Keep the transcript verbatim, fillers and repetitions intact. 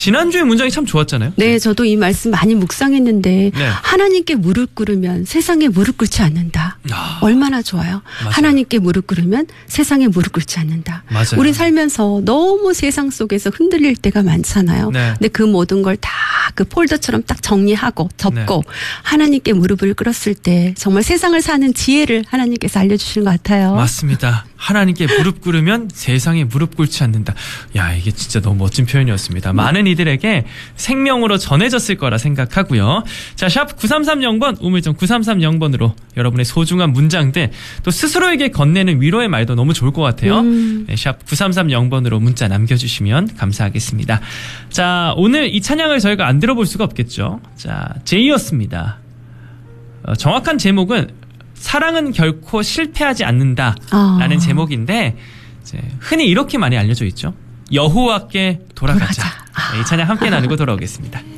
지난주에 문장이 참 좋았잖아요. 네, 저도 이 말씀 많이 묵상했는데 네. 하나님께 무릎 꿇으면 세상에 무릎 꿇지 않는다. 아, 얼마나 좋아요. 맞아요. 하나님께 무릎 꿇으면 세상에 무릎 꿇지 않는다. 맞아요. 우리 살면서 너무 세상 속에서 흔들릴 때가 많잖아요. 네. 근데 그 모든 걸 다 그 폴더처럼 딱 정리하고 접고 네. 하나님께 무릎을 꿇었을 때 정말 세상을 사는 지혜를 하나님께서 알려주시는 것 같아요. 맞습니다. 하나님께 무릎 꿇으면 세상에 무릎 꿇지 않는다. 야, 이게 진짜 너무 멋진 표현이었습니다. 많은 이들에게 생명으로 전해졌을 거라 생각하고요. 자, 샵 구삼삼영 번, 우물정 구삼삼영 번으로 여러분의 소중한 문장들, 또 스스로에게 건네는 위로의 말도 너무 좋을 것 같아요. 음. 네, 샵 구삼삼영 번으로 문자 남겨주시면 감사하겠습니다. 자, 오늘 이 찬양을 저희가 안 들어볼 수가 없겠죠. 자, 제이였습니다. 어, 정확한 제목은 사랑은 결코 실패하지 않는다 라는 아. 제목인데 이제 흔히 이렇게 많이 알려져 있죠. 여호와께 돌아가자. 돌아가자. 아. 이 찬양 함께 나누고 돌아오겠습니다.